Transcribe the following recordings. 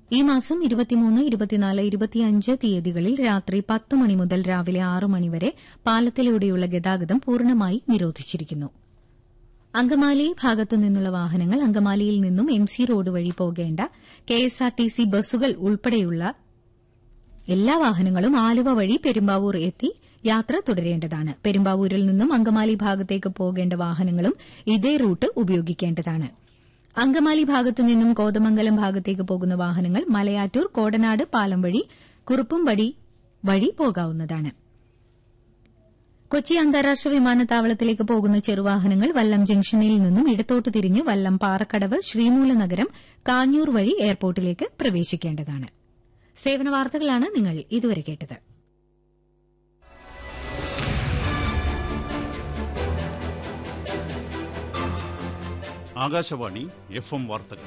ഈ മാസം 23, 24, 25 തീയതികളിൽ രാത്രി 10 മണി മുതൽ രാവിലെ 6 മണിവരെ പാലത്തിലൂടെയുള്ള ഗതാഗതം പൂർണ്ണമായി നിരോധിച്ചിരിക്കുന്നു. അങ്കമാലി ഭാഗത്തുനിന്നുള്ള വാഹനങ്ങൾ അങ്കമാലിയിൽ നിന്നും MC റോഡ് വഴി പോകേണ്ട KSRTC ബസ്സുകൾ ഉൾപ്പെടെയുള്ള എല്ലാ വാഹനങ്ങളും ആലുവ വഴി പെരുമ്പാവൂർ എത്തി യാത്ര തുടരേണ്ടതാണ്. പെരുമ്പാവൂരിൽ നിന്നും അങ്കമാലി ഭാഗത്തേക്ക് പോകേണ്ട വാഹനങ്ങളും ഇതേ റൂട്ട് ഉപയോഗിക്കേണ്ടതാണ്. അങ്കമാലി ഭാഗത്തുനിന്നും കോതമംഗലം ഭാഗത്തേക്ക് പോകുന്ന വാഹനങ്ങൾ മലയാറ്റൂർ, കോടനാട് പാലം വഴി കുറുപ്പുംപടി വഴി പോകാവുന്നതാണ്. കൊച്ചി അന്താരാഷ്ട്ര വിമാനത്താവളത്തിലേക്ക് പോകുന്ന ചെറുവാഹനങ്ങൾ വല്ലം ജംഗ്ഷനിൽ നിന്നും ഇടത്തോട്ട് തിരിഞ്ഞ് വല്ലം, പാറക്കടവ്, ശ്രീമൂലനഗരം, കാഞ്ഞൂർ വഴി എയർപോർട്ടിലേക്ക് പ്രവേശിക്കേണ്ടതാണ്. സേവന വാർത്തകളാണ് നിങ്ങൾ ഇതുവരെ കേട്ടത്. ആകാശവാണി FM വാർത്തകൾ.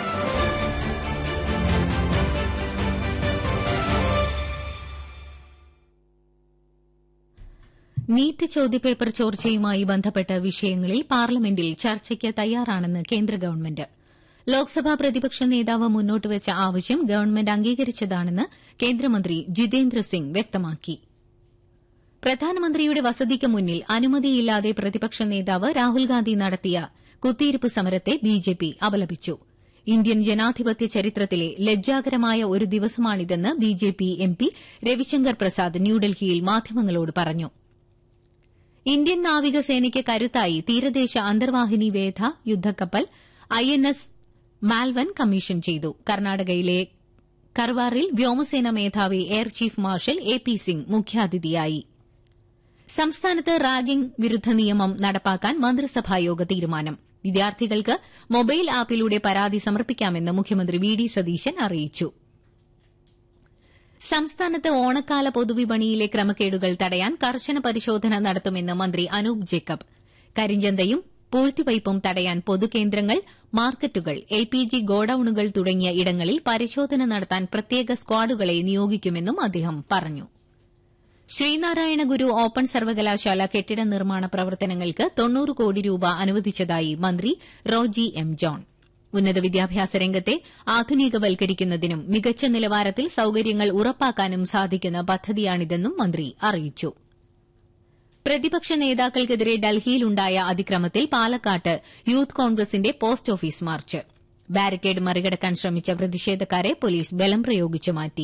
നീറ്റ് ചോദ്യപേപ്പർ ചോർച്ചയുമായി ബന്ധപ്പെട്ട വിഷയങ്ങളിൽ പാർലമെന്റിൽ ചർച്ചയ്ക്ക് തയ്യാറാണെന്ന് കേന്ദ്ര ഗവൺമെന്റ്. ലോക്സഭാ പ്രതിപക്ഷ നേതാവ് മുന്നോട്ടുവച്ച ആവശ്യം ഗവൺമെന്റ് അംഗീകരിച്ചതാണെന്ന് കേന്ദ്രമന്ത്രി ജിതേന്ദ്ര സിംഗ് വ്യക്തമാക്കി. പ്രധാനമന്ത്രിയുടെ വസതിക്ക് മുന്നിൽ അനുമതിയില്ലാതെ പ്രതിപക്ഷ നേതാവ് രാഹുൽ ഗാന്ധി നടത്തിയ കുത്തിയിരിപ്പ് സമരത്തെ BJP അപലപിച്ചു. ഇന്ത്യൻ ജനാധിപത്യ ചരിത്രത്തിലെ ലജ്ജാകരമായ ഒരു ദിവസമാണിതെന്ന് BJP MP രവിശങ്കർ പ്രസാദ് ന്യൂഡൽഹിയിൽ മാധ്യമങ്ങളോട് പറഞ്ഞു. ഇന്ത്യൻ നാവികസേനയ്ക്ക് കരുത്തായി തീരദേശ അന്തർവാഹിനി വേധ യുദ്ധക്കപ്പൽ INS മാൽവൻ കമ്മീഷൻ ചെയ്തു. കർണാടകയിലെ കർവാറിൽ വ്യോമസേന മേധാവി air chief marshal AP Singh മുഖ്യാതിഥിയായി. സംസ്ഥാനത്ത് റാഗിംഗ് വിരുദ്ധ നിയമം നടപ്പാക്കാൻ മന്ത്രിസഭായോഗ തീരുമാനം. വിദ്യാർത്ഥികൾക്ക് മൊബൈൽ ആപ്പിലൂടെ പരാതി സമർപ്പിക്കാമെന്ന് മുഖ്യമന്ത്രി VD സതീശൻ അറിയിച്ചു. സംസ്ഥാനത്ത് ഓണക്കാല പൊതുവിപണിയിലെ ക്രമക്കേടുകൾ തടയാൻ കർശന പരിശോധന നടത്തുമെന്ന് മന്ത്രി അനൂപ് ജേക്കബ്. കരിഞ്ചന്തയും പൂഴ്ത്തിവയ്പും തടയാൻ പൊതുകേന്ദ്രങ്ങൾ, മാർക്കറ്റുകൾ, LPG ഗോഡൌണുകൾ തുടങ്ങിയ ഇടങ്ങളിൽ പരിശോധന നടത്താൻ പ്രത്യേക സ്ക്വാഡുകളെ നിയോഗിക്കുമെന്നും അദ്ദേഹം പറഞ്ഞു. ശ്രീനാരായണ ഗുരു ഓപ്പൺ സർവകലാശാല കെട്ടിട നിർമ്മാണ പ്രവർത്തനങ്ങൾക്ക് 90 കോടി രൂപ അനുവദിച്ചതായി മന്ത്രി റോജി M. ജോൺ. ഉന്നത വിദ്യാഭ്യാസ രംഗത്തെ ആധുനികവൽക്കരിക്കുന്നതിനും മികച്ച നിലവാരത്തിൽ സൌകര്യങ്ങൾ ഉറപ്പാക്കാനും സാധിക്കുന്ന പദ്ധതിയാണിതെന്നും മന്ത്രി അറിയിച്ചു. പ്രതിപക്ഷ നേതാക്കൾക്കെതിരെ ഡൽഹിയിലുണ്ടായ അതിക്രമത്തിൽ പാലക്കാട്ട് യൂത്ത് കോൺഗ്രസിന്റെ പോസ്റ്റ് ഓഫീസ് മാർച്ച്. ബാരിക്കേഡ് മറികടക്കാൻ ശ്രമിച്ച പ്രതിഷേധക്കാരെ പോലീസ് ബലം പ്രയോഗിച്ചു മാറ്റി.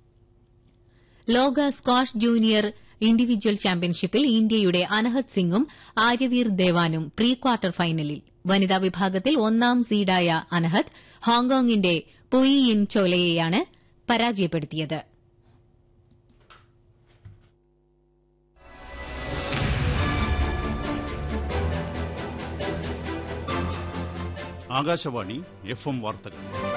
ലോക സ്ക്വാഷ് ജൂനിയർ ഇൻഡിവിജ്വൽ ചാമ്പ്യൻഷിപ്പിൽ ഇന്ത്യയുടെ അനഹത് സിംഗും ആര്യവീർ ദേവാനും പ്രീ ക്വാർട്ടർ ഫൈനലിൽ. വനിതാ വിഭാഗത്തിൽ 1ാം സീഡായ അനഹത് ഹോങ്കോങ്ങിന്റെ പുയിയിൻ ചോലയെയാണ് പരാജയപ്പെടുത്തിയത്. ആകാശവാണി FM വാർത്തകൾ.